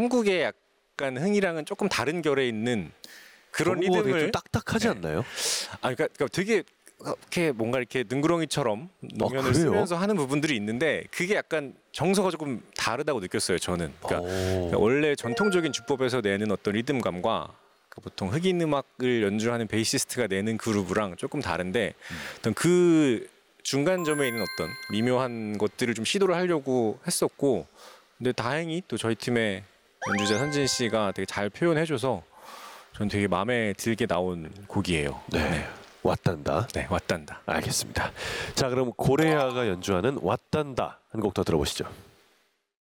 한국의 약간 흥이랑은 조금 다른 결에 있는 그런 되게 좀 리듬을 딱딱하지 않나요? 그러니까 되게 이렇게 뭔가 이렇게 능구렁이처럼 노면을 그래요? 쓰면서 하는 부분들이 있는데 그게 약간 정서가 조금 다르다고 느꼈어요. 저는. 그러니까 오. 원래 전통적인 주법에서 내는 어떤 리듬감과 보통 흑인 음악을 연주하는 베이시스트가 내는 그루브랑 조금 다른데 어떤 그 중간점에 있는 어떤 미묘한 것들을 좀 시도를 하려고 했었고, 근데 다행히 또 저희 팀의 연주자 선진 씨가 되게 잘 표현해줘서 전 되게 마음에 들게 나온 곡이에요. 네. 왔단다. 네, 왔단다. 알겠습니다. 자, 그럼 고레아가 연주하는 왔단다 한 곡 더 들어보시죠.